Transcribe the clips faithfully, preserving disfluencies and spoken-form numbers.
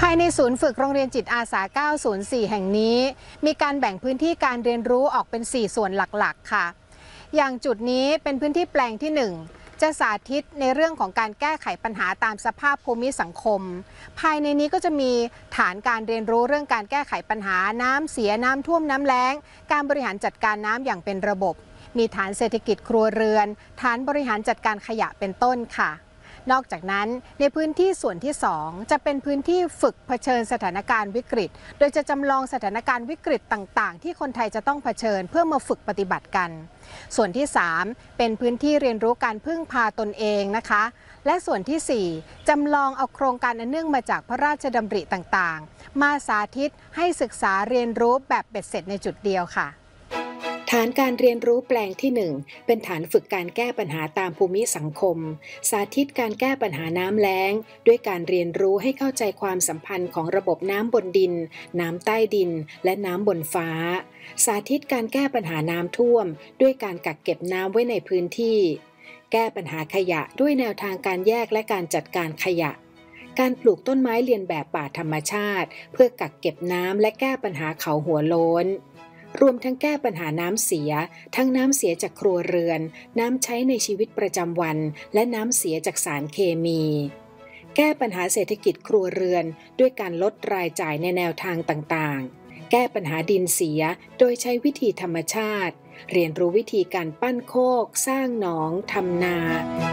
ภายในศูนย์ฝึกโรงเรียนจิตอาสาเก้าศูนย์สี่แห่งนี้มีการแบ่งพื้นที่การเรียนรู้ออกเป็นสี่ส่วนหลักๆค่ะอย่างจุดนี้เป็นพื้นที่แปลงที่หนึ่งจะสาธิตในเรื่องของการแก้ไขปัญหาตามสภาพภูมิสังคมภายในนี้ก็จะมีฐานการเรียนรู้เรื่องการแก้ไขปัญหาน้ำเสียน้ำท่วมน้ำแล้งการบริหารจัดการน้ำอย่างเป็นระบบมีฐานเศรษฐกิจครัวเรือนฐานบริหารจัดการขยะเป็นต้นค่ะนอกจากนั้นในพื้นที่ส่วนที่สองจะเป็นพื้นที่ฝึกเผชิญสถานการณ์วิกฤตโดยจะจำลองสถานการณ์วิกฤตต่างๆที่คนไทยจะต้องเผชิญเพื่อมาฝึกปฏิบัติกันส่วนที่สามเป็นพื้นที่เรียนรู้การพึ่งพาตนเองนะคะและส่วนที่สี่จำลองเอาโครงการอันเนื่องมาจากพระราชดำริต่างๆมาสาธิตให้ศึกษาเรียนรู้แบบเบ็ดเสร็จในจุดเดียวค่ะฐานการเรียนรู้แปลงที่หนึ่งเป็นฐานฝึกการแก้ปัญหาตามภูมิสังคมสาธิตการแก้ปัญหาน้ำแล้งด้วยการเรียนรู้ให้เข้าใจความสัมพันธ์ของระบบน้ำบนดินน้ำใต้ดินและน้ำบนฟ้าสาธิตการแก้ปัญหาน้ำท่วมด้วยการกักเก็บน้ำไว้ในพื้นที่แก้ปัญหาขยะด้วยแนวทางการแยกและการจัดการขยะการปลูกต้นไม้เลียนแบบป่าธรรมชาติเพื่อกักเก็บน้ำและแก้ปัญหาเขาหัวโล้นรวมทั้งแก้ปัญหาน้ำเสียทั้งน้ำเสียจากครัวเรือนน้ำใช้ในชีวิตประจำวันและน้ำเสียจากสารเคมีแก้ปัญหาเศรษฐกิจครัวเรือนด้วยการลดรายจ่ายในแนวทางต่างๆแก้ปัญหาดินเสียโดยใช้วิธีธรรมชาติเรียนรู้วิธีการปั้นโคกสร้างหนองทำนา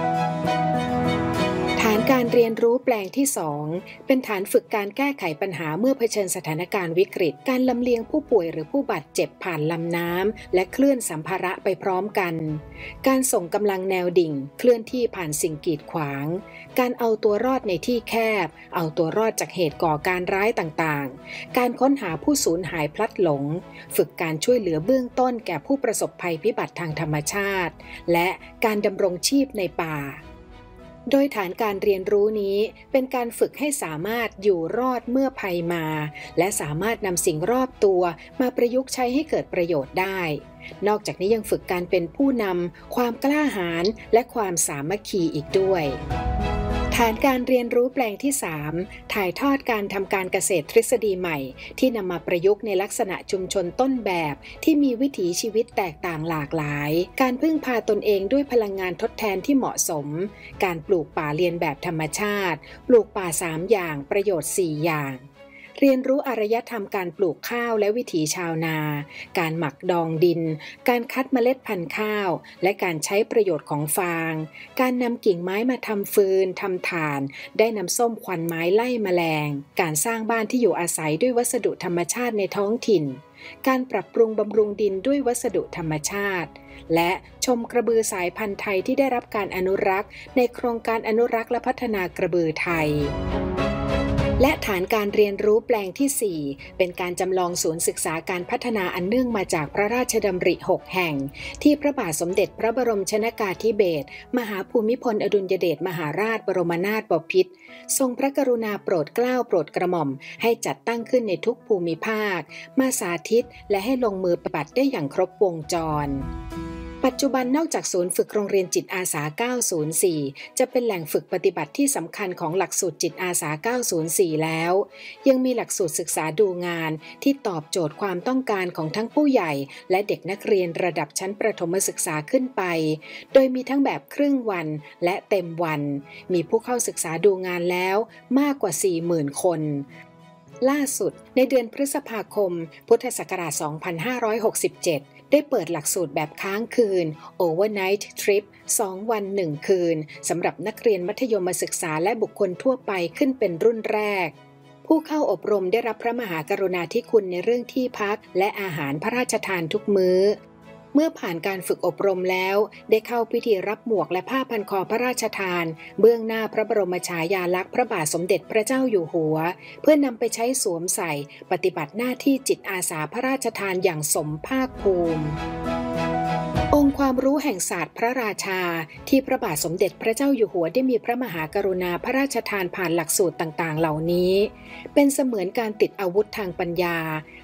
ฐานการเรียนรู้แปลงที่สองเป็นฐานฝึกการแก้ไขปัญหาเมื่อเผชิญสถานการณ์วิกฤตการลำเลียงผู้ป่วยหรือผู้บาดเจ็บผ่านลำน้ำและเคลื่อนสัมภาระไปพร้อมกันการส่งกำลังแนวดิ่งเคลื่อนที่ผ่านสิ่งกีดขวางการเอาตัวรอดในที่แคบเอาตัวรอดจากเหตุก่อการร้ายต่างๆการค้นหาผู้สูญหายพลัดหลงฝึกการช่วยเหลือเบื้องต้นแก่ผู้ประสบภัยพิบัติทางธรรมชาติและการดำรงชีพในป่าโดยฐานการเรียนรู้นี้เป็นการฝึกให้สามารถอยู่รอดเมื่อภัยมาและสามารถนำสิ่งรอบตัวมาประยุกต์ใช้ให้เกิดประโยชน์ได้นอกจากนี้ยังฝึกการเป็นผู้นำความกล้าหาญและความสามัคคีอีกด้วยฐานการเรียนรู้แปลงที่สามถ่ายทอดการทำการเกษตรทฤษฎีใหม่ที่นำมาประยุกต์ในลักษณะชุมชนต้นแบบที่มีวิถีชีวิตแตกต่างหลากหลายการพึ่งพาตนเองด้วยพลังงานทดแทนที่เหมาะสมการปลูกป่าเรียนแบบธรรมชาติปลูกป่าสามอย่างประโยชน์สี่อย่างเรียนรู้อารยธรรมการปลูกข้าวและวิถีชาวนาการหมักดองดินการคัดเมล็ดพันธุ์ข้าวและการใช้ประโยชน์ของฟางการนำกิ่งไม้มาทำฟืนทำถ่านได้น้ำส้มควันไม้ไล่แมลงการสร้างบ้านที่อยู่อาศัยด้วยวัสดุธรรมชาติในท้องถิ่นการปรับปรุงบำรุงดินด้วยวัสดุธรรมชาติและชมกระบือสายพันธุ์ไทยที่ได้รับการอนุรักษ์ในโครงการอนุรักษ์และพัฒนากระบือไทยและฐานการเรียนรู้แปลงที่สี่เป็นการจำลองศูนย์ศึกษาการพัฒนาอันเนื่องมาจากพระราชดำริหกแห่งที่พระบาทสมเด็จพระบรมชนกาธิเบศรมหาภูมิพลอดุลยเดชมหาราชบรมนาถบพิตรทรงพระกรุณาโปรดเกล้าโปรดกระหม่อมให้จัดตั้งขึ้นในทุกภูมิภาคมาสาธิตและให้ลงมือปฏิบัติได้อย่างครบวงจรปัจจุบันนอกจากศูนย์ฝึกโรงเรียนจิตอาสาเก้าศูนย์สี่จะเป็นแหล่งฝึกปฏิบัติที่สำคัญของหลักสูตรจิตอาสาเก้าศูนย์สี่แล้วยังมีหลักสูตรศึกษาดูงานที่ตอบโจทย์ความต้องการของทั้งผู้ใหญ่และเด็กนักเรียนระดับชั้นประถมศึกษาขึ้นไปโดยมีทั้งแบบครึ่งวันและเต็มวันมีผู้เข้าศึกษาดูงานแล้วมากกว่า สี่หมื่น คนล่าสุดในเดือนพฤษภาคมพุทธศักราชสองพันห้าร้อยหกสิบเจ็ดได้เปิดหลักสูตรแบบค้างคืน Overnight Trip สองวันหนึ่งคืนสำหรับนักเรียนมัธยมศึกษาและบุคคลทั่วไปขึ้นเป็นรุ่นแรกผู้เข้าอบรมได้รับพระมหากรุณาธิคุณในเรื่องที่พักและอาหารพระราชทานทุกมื้อเมื่อผ่านการฝึกอบรมแล้วได้เข้าพิธีรับหมวกและผ้าพันคอพระราชทานเบื้องหน้าพระบรมฉายาลักษณ์พระบาทสมเด็จพระเจ้าอยู่หัวเพื่อนำไปใช้สวมใส่ปฏิบัติหน้าที่จิตอาสาพระราชทานอย่างสมภาคภูมิองค์ความรู้แห่งศาสตร์พระราชาที่พระบาทสมเด็จพระเจ้าอยู่หัวได้มีพระมหากรุณาพระราชทานผ่านหลักสูตรต่างๆเหล่านี้เป็นเสมือนการติดอาวุธทางปัญญา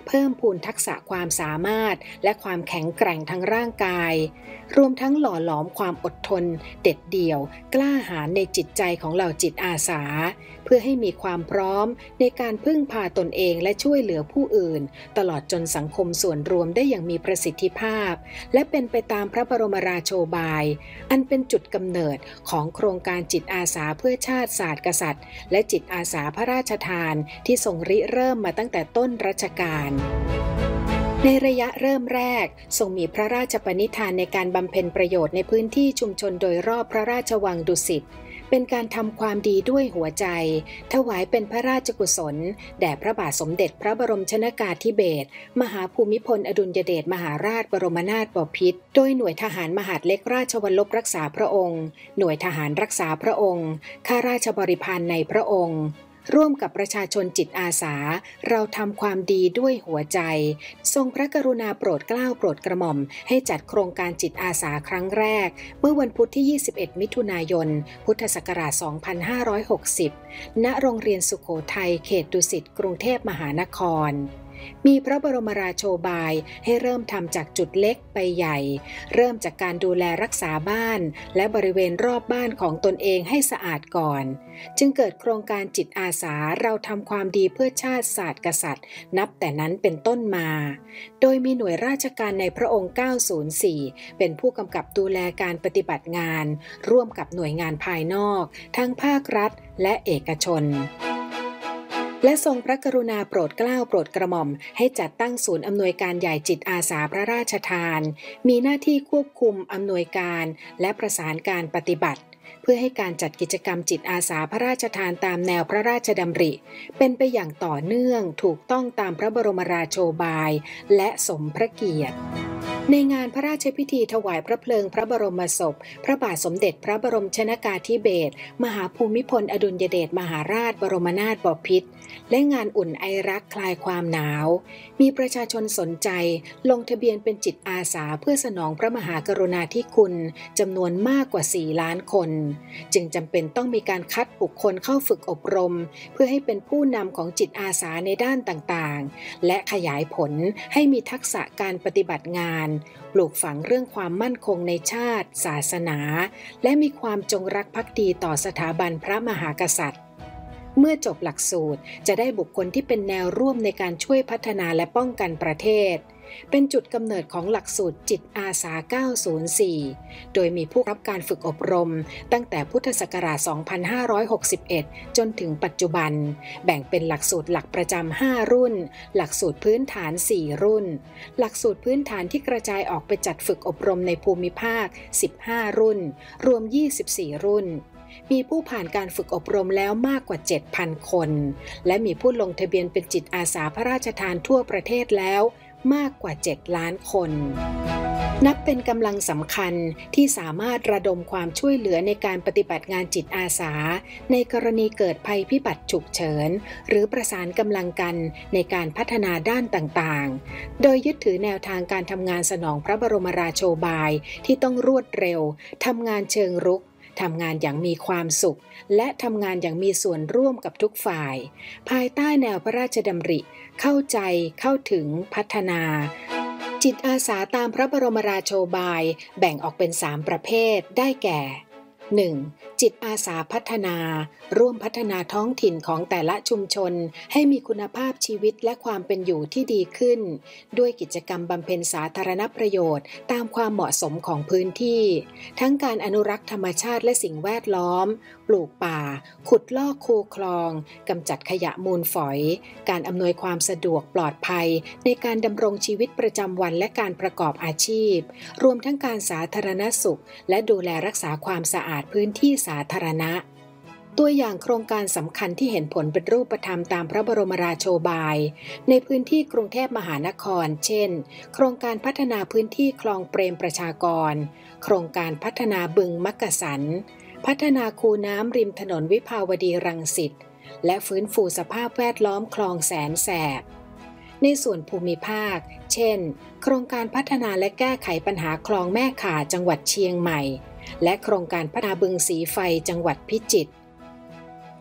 เพิ่มพูนทักษะความสามารถและความแข็งแกร่งทางร่างกายรวมทั้งหล่อหลอมความอดทนเด็ดเดี่ยวกล้าหาญในจิตใจของเหล่าจิตอาสาเพื่อให้มีความพร้อมในการพึ่งพาตนเองและช่วยเหลือผู้อื่นตลอดจนสังคมส่วนรวมได้อย่างมีประสิทธิภาพและเป็นไปตามพระบรมราโชบายอันเป็นจุดกำเนิดของโครงการจิตอาสาเพื่อชาติศาสตร์กษัตริย์และจิตอาสาพระราชทานที่ทรงริเริ่มมาตั้งแต่ต้นรัชกาลในระยะเริ่มแรกทรงมีพระราชปณิธานในการบำเพ็ญประโยชน์ในพื้นที่ชุมชนโดยรอบพระราชวังดุสิตเป็นการทำความดีด้วยหัวใจถวายเป็นพระราชกุศลแด่พระบาทสมเด็จพระบรมชนกาธิเบศรมหาภูมิพลอดุลยเดชมหาราชบรมนาถบพิตรโดยหน่วยทหารมหาดเล็กราชวัลลบรักษาพระองค์หน่วยทหารรักษาพระองค์ข้าราชบริพารในพระองค์ร่วมกับประชาชนจิตอาสาเราทำความดีด้วยหัวใจทรงพระกรุณาโปรดเกล้าโปรดกระหม่อมให้จัดโครงการจิตอาสาครั้งแรกเมื่อวันพุธที่ยี่สิบเอ็ดมิถุนายนพุทธศักราชสองพันห้าร้อยหกสิบณโรงเรียนสุโขทัยเขตดุสิตกรุงเทพมหานครมีพระบรมราโชบายให้เริ่มทำจากจุดเล็กไปใหญ่เริ่มจากการดูแลรักษาบ้านและบริเวณรอบบ้านของตนเองให้สะอาดก่อนจึงเกิดโครงการจิตอาสาเราทำความดีเพื่อชาติศาสตร์กษัตริย์นับแต่นั้นเป็นต้นมาโดยมีหน่วยราชการในพระองค์เก้าศูนย์สี่เป็นผู้กำกับดูแลการปฏิบัติงานร่วมกับหน่วยงานภายนอกทั้งภาครัฐและเอกชนและทรงพระกรุณาโปรดเกล้าโปรดกระหม่อมให้จัดตั้งศูนย์อำนวยการใหญ่จิตอาสาพระราชทานมีหน้าที่ควบคุมอำนวยการและประสานการปฏิบัติเพื่อให้การจัดกิจกรรมจิตอาสาพระราชทานตามแนวพระราชดำริเป็นไปอย่างต่อเนื่องถูกต้องตามพระบรมราโชบายและสมพระเกียรติในงานพระราชพิธีถวายพระเพลิงพระบรมศพพระบาทสมเด็จพระบรมชนกาธิเบศรมหาภูมิพลอดุลยเดชมหาราชบรมนาถบพิตรและงานอุ่นไอรักคลายความหนาวมีประชาชนสนใจลงทะเบียนเป็นจิตอาสาเพื่อสนองพระมหากรุณาธิคุณจำนวนมากกว่าสี่ล้านคนจึงจำเป็นต้องมีการคัดบุคคลเข้าฝึกอบรมเพื่อให้เป็นผู้นำของจิตอาสาในด้านต่างๆและขยายผลให้มีทักษะการปฏิบัติงานปลูกฝังเรื่องความมั่นคงในชาติศาสนาและมีความจงรักภักดีต่อสถาบันพระมหากษัตริย์เมื่อจบหลักสูตรจะได้บุคคลที่เป็นแนวร่วมในการช่วยพัฒนาและป้องกันประเทศเป็นจุดกำเนิดของหลักสูตรจิตอาสาเก้าศูนย์สี่โดยมีผู้รับการฝึกอบรมตั้งแต่พุทธศักราชสองพันห้าร้อยหกสิบเอ็ดจนถึงปัจจุบันแบ่งเป็นหลักสูตรหลักประจำห้ารุ่นหลักสูตรพื้นฐานสี่รุ่นหลักสูตรพื้นฐานที่กระจายออกไปจัดฝึกอบรมในภูมิภาคสิบห้ารุ่นรวมยี่สิบสี่รุ่นมีผู้ผ่านการฝึกอบรมแล้วมากกว่า เจ็ดพัน คนและมีผู้ลงทะเบียนเป็นจิตอาสาพระราชทานทั่วประเทศแล้วมากกว่าเจ็ดล้านคนนับเป็นกำลังสำคัญที่สามารถระดมความช่วยเหลือในการปฏิบัติงานจิตอาสาในกรณีเกิดภัยพิบัติฉุกเฉินหรือประสานกำลังกันในการพัฒนาด้านต่างๆโดยยึดถือแนวทางการทำงานสนองพระบรมราโชบายที่ต้องรวดเร็วทำงานเชิงรุกทำงานอย่างมีความสุขและทำงานอย่างมีส่วนร่วมกับทุกฝ่ายภายใต้แนวพระราชดำริเข้าใจเข้าถึงพัฒนาจิตอาสาตามพระบรมราโชบายแบ่งออกเป็นสามประเภทได้แก่ หนึ่ง. จิตอาสาพัฒนาร่วมพัฒนาท้องถิ่นของแต่ละชุมชนให้มีคุณภาพชีวิตและความเป็นอยู่ที่ดีขึ้นด้วยกิจกรรมบำเพ็ญสาธารณประโยชน์ตามความเหมาะสมของพื้นที่ทั้งการอนุรักษ์ธรรมชาติและสิ่งแวดล้อมปลูกป่าขุดลอกคูคลองกำจัดขยะมูลฝอยการอำนวยความสะดวกปลอดภัยในการดำรงชีวิตประจำวันและการประกอบอาชีพรวมทั้งการสาธารณสุขและดูแลรักษาความสะอาดพื้นที่สาธารณะตัวอย่างโครงการสำคัญที่เห็นผลเป็นรูปธรรมตามพระบรมราโชบายในพื้นที่กรุงเทพมหานครเช่นโครงการพัฒนาพื้นที่คลองเปรมประชากรโครงการพัฒนาบึงมักกะสันพัฒนาคูน้ำริมถนนวิภาวดีรังสิตและฟื้นฟูสภาพแวดล้อมคลองแสนแสบในส่วนภูมิภาคเช่นโครงการพัฒนาและแก้ไขปัญหาคลองแม่ข่าจังหวัดเชียงใหม่และโครงการพัฒนาบึงสีไฟจังหวัดพิจิตร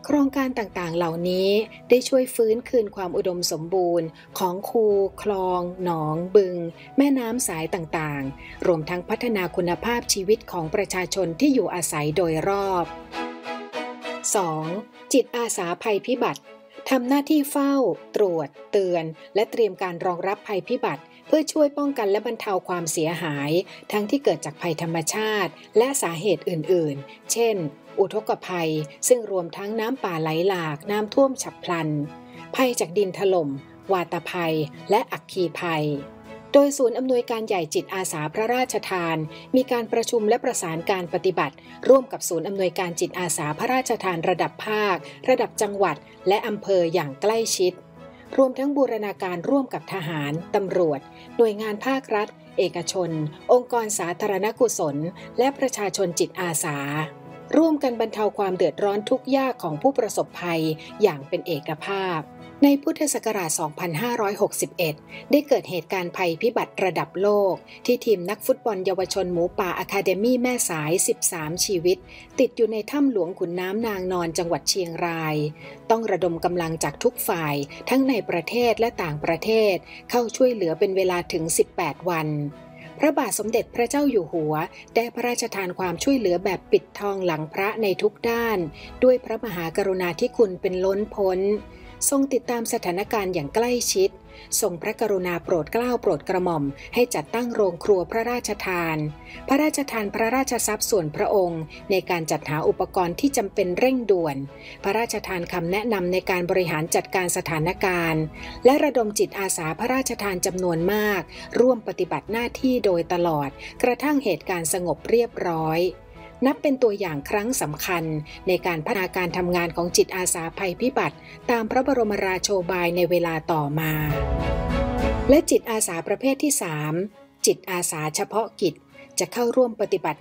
โครงการต่างๆเหล่านี้ได้ช่วยฟื้นคืนความอุดมสมบูรณ์ของคูคลองหนองบึงแม่น้ำสายต่างๆรวมทั้งพัฒนาคุณภาพชีวิตของประชาชนที่อยู่อาศัยโดยรอบ สอง. จิตอาสาภัยพิบัติทำหน้าที่เฝ้าตรวจเตือนและเตรียมการรองรับภัยพิบัติเพื่อช่วยป้องกันและบรรเทาความเสียหายทั้งที่เกิดจากภัยธรรมชาติและสาเหตุอื่นๆเช่นอุทกภัยซึ่งรวมทั้งน้ำป่าไหลหลากน้ำท่วมฉับพลันภัยจากดินถล่มวาตภัยและอัคคีภัยโดยศูนย์อำนวยการใหญ่จิตอาสาพระราชทานมีการประชุมและประสานการปฏิบัติร่วมกับศูนย์อำนวยการจิตอาสาพระราชทานระดับภาคระดับจังหวัดและอำเภออย่างใกล้ชิดรวมทั้งบูรณาการร่วมกับทหารตำรวจหน่วยงานภาครัฐเอกชนองค์กรสาธารณกุศลและประชาชนจิตอาสาร่วมกันบรรเทาความเดือดร้อนทุกข์ยากของผู้ประสบภัยอย่างเป็นเอกภาพในพุทธศักราช สองพันห้าร้อยหกสิบเอ็ด ได้เกิดเหตุการณ์ภัยพิบัติระดับโลกที่ทีมนักฟุตบอลเยาวชนหมูป่าอะคาเดมี่แม่สาย สิบสาม ชีวิตติดอยู่ในถ้ำหลวงขุนน้ำนางนอนจังหวัดเชียงรายต้องระดมกำลังจากทุกฝ่ายทั้งในประเทศและต่างประเทศเข้าช่วยเหลือเป็นเวลาถึง สิบแปด วันพระบาทสมเด็จพระเจ้าอยู่หัวได้พระราชทานความช่วยเหลือแบบปิดทองหลังพระในทุกด้านด้วยพระมหากรุณาธิคุณเป็นล้นพ้นทรงติดตามสถานการณ์อย่างใกล้ชิดทรงพระกรุณาโปรดเกล้าโปรดกระหม่อมให้จัดตั้งโรงครัวพระราชทานพระราชทานพระราชทรัพย์ส่วนพระองค์ในการจัดหาอุปกรณ์ที่จำเป็นเร่งด่วนพระราชทานคำแนะนำในการบริหารจัดการสถานการณ์และระดมจิตอาสาพระราชทานจำนวนมากร่วมปฏิบัติหน้าที่โดยตลอดกระทั่งเหตุการณ์สงบเรียบร้อยนับเป็นตัวอย่างครั้งสำคัญในการพัฒนาการทำงานของจิตอาสาภัยพิบัติตามพระบรมราโชบายในเวลาต่อมาและจิตอาสาประเภทที่สามจิตอาสาเฉพาะกิจจะเข้าร่วมปฏิบัติ